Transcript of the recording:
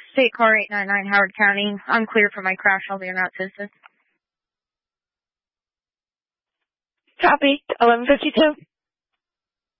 State Car 899 Howard County. I'm clear for my crash. I'll be in route to assist. Copy. 1152.